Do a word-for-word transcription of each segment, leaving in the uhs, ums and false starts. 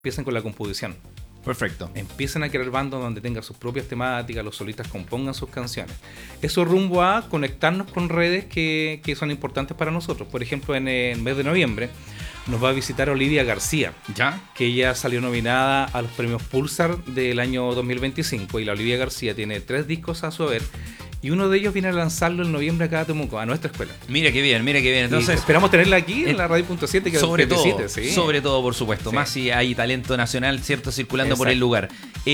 empiecen con la composición. Perfecto. Empiecen a crear bandos donde tengan sus propias temáticas, los solistas compongan sus canciones. Eso rumbo a conectarnos con redes que, que son importantes para nosotros. Por ejemplo, en el mes de noviembre nos va a visitar Olivia García, ¿Ya? que ella salió nominada a los premios Pulsar del año dos mil veinticinco, y la Olivia García tiene tres discos a su haber, y uno de ellos viene a lanzarlo en noviembre acá a Temuco, a nuestra escuela. Mira qué bien, mira qué bien. Entonces, y esperamos tenerla aquí en la radio punto siete, que sobre que todo, visite, ¿sí? sobre todo, por supuesto, Sí. más si hay talento nacional, cierto, circulando Exacto. por el lugar.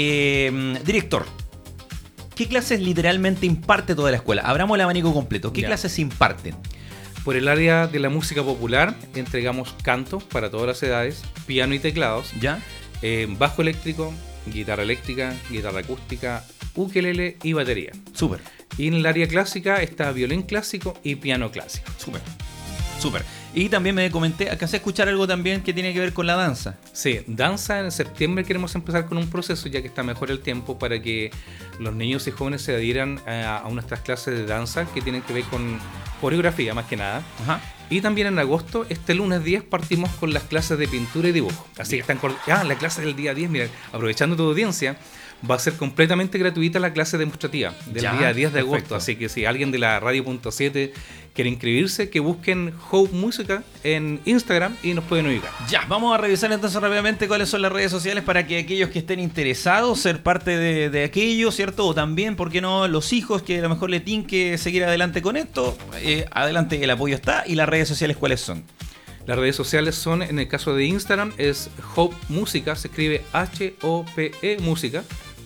Eh, director, ¿qué clases literalmente imparte toda la escuela? Abramos el abanico completo. ¿Qué Ya. clases imparten? Por el área de la música popular entregamos canto para todas las edades, piano y teclados, ¿Ya? eh, bajo eléctrico, guitarra eléctrica, guitarra acústica, ukelele y batería. Súper, Y en el área clásica está violín clásico y piano clásico. súper, súper. Y también me comenté, alcancé a escuchar algo también que tiene que ver con la danza. Sí, danza en septiembre queremos empezar con un proceso, ya que está mejor el tiempo, para que los niños y jóvenes se adhieran a, a nuestras clases de danza que tienen que ver con coreografía más que nada. Ajá. Y también en agosto, este lunes diez, partimos con las clases de pintura y dibujo. Así que están... cor- Ah, la clase del día diez, mira, aprovechando tu audiencia, va a ser completamente gratuita la clase demostrativa del Ya, día diez de agosto. perfecto. Así que si alguien de la radio punto siete quiere inscribirse, que busquen Hope Música en Instagram y nos pueden ubicar. Ya, vamos a revisar entonces rápidamente cuáles son las redes sociales para que aquellos que estén interesados ser parte de, de aquello, ¿cierto? O también, ¿por qué no? Los hijos que a lo mejor le tinque seguir adelante con esto. Eh, adelante, el apoyo está. ¿Y las redes sociales cuáles son? Las redes sociales son, en el caso de Instagram, es Hope Música, se escribe H O P E Música.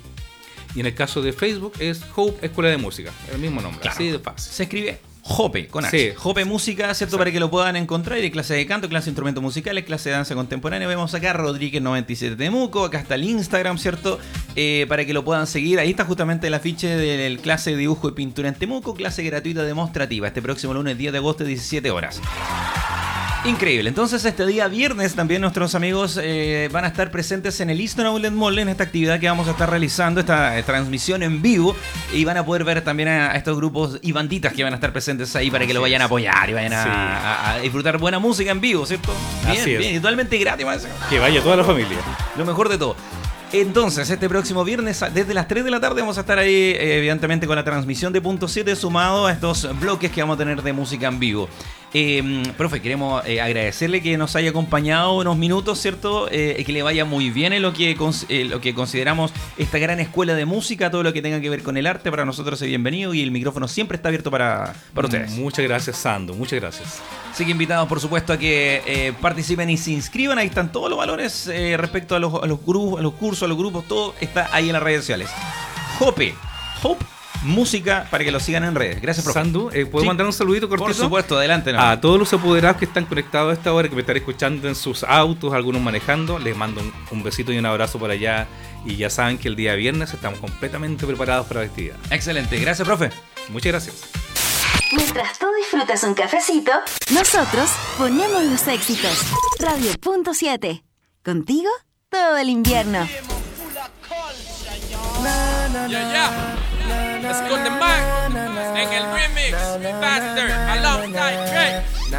Y en el caso de Facebook es Hope Escuela de Música, el mismo nombre, Claro. así de fácil. Se escribe Jope, con H. Sí. Jope Música, ¿cierto? Exacto. Para que lo puedan encontrar. Hay clases de canto, clases de instrumentos musicales, clases de danza contemporánea. Vemos acá Rodríguez noventa y siete Temuco. Acá está el Instagram, ¿cierto? Eh, para que lo puedan seguir. Ahí está justamente el afiche del clase de dibujo y pintura en Temuco. Clase gratuita demostrativa. Este próximo lunes, diez de agosto, diecisiete horas. Increíble. Entonces, este día viernes también nuestros amigos eh, van a estar presentes en el Eastern Outlet Mall en esta actividad que vamos a estar realizando, esta eh, transmisión en vivo, y van a poder ver también a, a estos grupos y banditas que van a estar presentes ahí para que Así lo vayan es. a apoyar y vayan a, Sí. a- a disfrutar buena música en vivo, ¿cierto? Bien, Así es. bien, y totalmente gratis, más. Que vaya toda la familia. Lo mejor de todo. Entonces, este próximo viernes, desde las tres de la tarde, vamos a estar ahí, eh, evidentemente, con la transmisión de Punto siete, sumado a estos bloques que vamos a tener de música en vivo. Eh, profe, queremos eh, agradecerle que nos haya acompañado unos minutos, ¿cierto? Eh, que le vaya muy bien en lo que, cons- eh, lo que consideramos esta gran escuela de música, todo lo que tenga que ver con el arte. Para nosotros es bienvenido y el micrófono siempre está abierto para, para ustedes. Muchas gracias, Sando, muchas gracias. Así que invitados, por supuesto, a que eh, participen y se inscriban. Ahí están todos los valores eh, respecto a los, a los grupos, a los cursos, a los grupos, todo está ahí en las redes sociales. Hope, Hope Música, para que lo sigan en redes. Gracias, profe. Sandu, eh, ¿puedo Sí. mandar un saludito cortito? Por supuesto, adelante. ¿no? A todos los apoderados que están conectados a esta hora, que me están escuchando en sus autos, algunos manejando, les mando un, un besito y un abrazo por allá. Y ya saben que el día viernes estamos completamente preparados para la actividad. Excelente, gracias, profe. Muchas gracias. Mientras tú disfrutas un cafecito, Nosotros ponemos los éxitos. Radio punto siete. Contigo todo el invierno. Yeah, yeah. Let's go to Mike en el remix. Faster, alongside Drake.